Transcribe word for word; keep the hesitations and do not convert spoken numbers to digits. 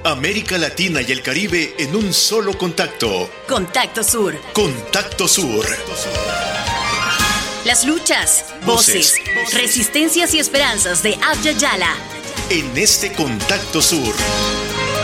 América Latina y el Caribe en un solo contacto. Contacto Sur. Contacto Sur. Las luchas, voces, voces, resistencias y esperanzas de Abya Yala. En este Contacto Sur.